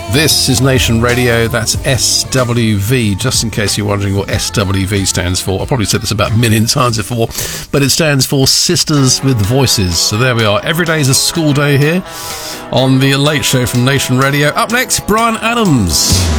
This is Nation Radio, that's SWV, just in case you're wondering what SWV stands for. I've probably said this about a million times before, but it stands for Sisters with Voices. So there we are, every day is a school day here on the Late Show from Nation Radio. Up next, Bryan Adams.